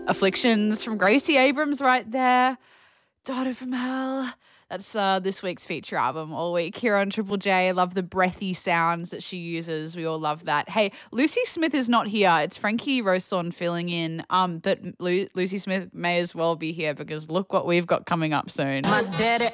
Afflictions from Gracie Abrams right there. Daughter from Hell. That's this week's feature album all week here on Triple J. I love the breathy sounds that she uses. We all love that. Hey, Lucy Smith is not here. It's Frankie Roson filling in. But Lucy Smith may as well be here because look what we've got coming up soon. My daddy